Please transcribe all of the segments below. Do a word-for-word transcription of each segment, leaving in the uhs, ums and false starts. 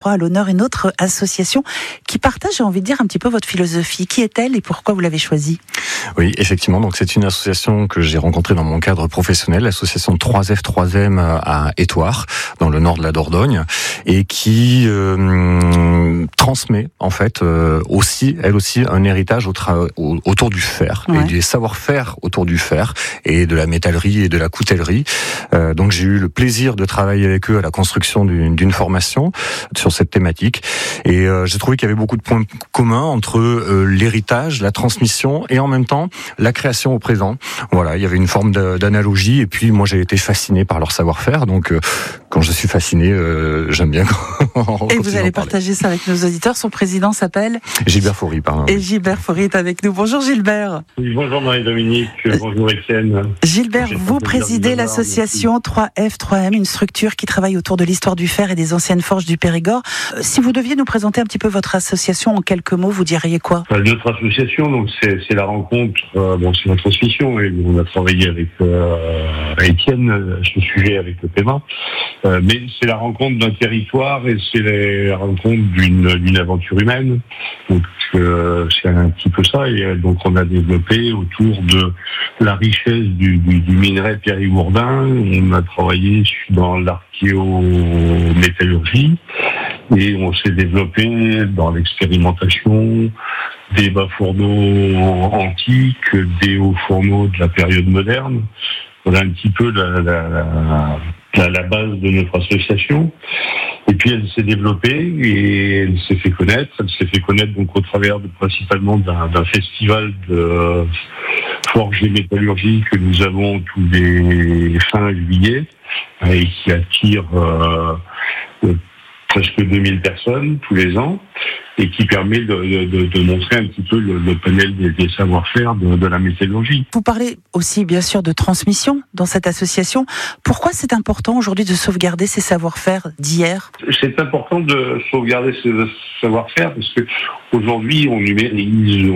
crois, à l'honneur une autre association qui partage, j'ai envie de dire, un petit peu votre philosophie. Qui est-elle et pourquoi vous l'avez choisie ? Oui, effectivement. Donc, c'est une association que j'ai rencontrée dans mon cadre professionnel, l'association trois F trois M à Étoire, dans le nord de la Dordogne, et qui euh, transmet, en fait, euh, aussi, elle aussi, un héritage au tra- au, autour du fer, ouais. et des savoir-faire autour du fer, et de la métallerie et de la coutellerie. Euh, donc, j'ai eu le plaisir de travailler avec eux à la construction d'une, d'une formation sur cette thématique. Et euh, j'ai trouvé qu'il y avait beaucoup de points communs entre euh, l'héritage, la transmission, et en même temps, la création au présent. Voilà, il y avait une forme de, d'analogie, et puis moi, j'ai été fasciné par leur savoir-faire. Donc, euh, quand je suis fasciné, euh, j'aime bien. Et vous allez partager ça avec nos auditeurs. Son président s'appelle Gilbert Faury, pardon. Et Gilbert Faury est avec nous. Bonjour Gilbert. Oui, bonjour Marie-Dominique, bonjour Étienne. Gilbert, vous présidez l'association trois F trois M, une structure qui travaille autour de l'histoire du fer et des anciennes forges du Périgord. Si vous deviez nous présenter un petit peu votre association en quelques mots, vous diriez quoi ? Notre association, donc c'est, c'est la rencontre, euh, bon c'est la transmission, et on a travaillé avec euh, Étienne à ce sujet avec le P M A, euh, mais c'est la rencontre d'un territoire et c'est la rencontre d'une, d'une aventure humaine. Donc euh, c'est un petit peu ça, et donc on a développé autour de la richesse du, du, du minerai périgourdin. On a travaillé dans l'archéométallurgie et on s'est développé dans l'expérimentation des bas fourneaux antiques, des hauts fourneaux de la période moderne. Voilà un petit peu la, la, la, la base de notre association. Et puis elle s'est développée et elle s'est fait connaître. Elle s'est fait connaître donc au travers de, principalement d'un, d'un festival de forge et métallurgie que nous avons tous les fins juillet et qui attire euh, presque deux mille personnes tous les ans et qui permet de, de, de montrer un petit peu le, le panel des, des savoir-faire de, de la métallurgie. Vous parlez aussi bien sûr de transmission dans cette association. Pourquoi c'est important aujourd'hui de sauvegarder ces savoir-faire d'hier ? C'est important de sauvegarder ces savoir-faire parce que aujourd'hui on numérise,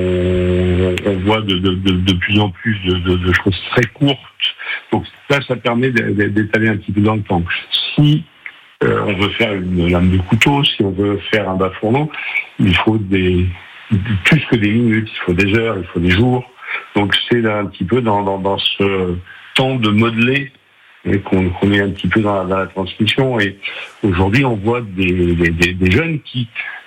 on, on voit de, de, de, de plus en plus de, de, de choses très courtes. Donc là, ça permet d'étaler un petit peu dans le temps. Si Euh, on veut faire une lame de couteau, si on veut faire un bas-fourneau, il faut des plus que des minutes, il faut des heures, il faut des jours. Donc c'est là un petit peu dans, dans, dans ce temps de modeler et qu'on, qu'on est un petit peu dans la, dans la transmission. Et aujourd'hui, on voit des, des, des jeunes qui...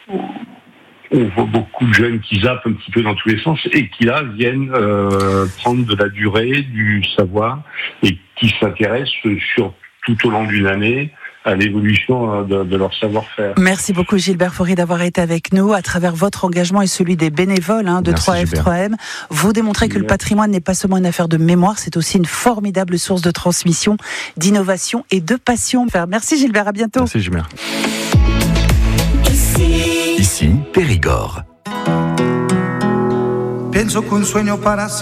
On voit beaucoup de jeunes qui zappent un petit peu dans tous les sens et qui là viennent euh, prendre de la durée, du savoir et qui s'intéressent sur tout au long d'une année à l'évolution de, de leur savoir-faire. Merci beaucoup Gilbert Faury d'avoir été avec nous. À travers votre engagement et celui des bénévoles hein, de Merci, trois F trois M, vous démontrez que le patrimoine n'est pas seulement une affaire de mémoire, c'est aussi une formidable source de transmission, d'innovation et de passion. Merci Gilbert, à bientôt. Merci Gilbert. Ici, Ici Périgord. Penso qu'un sueño para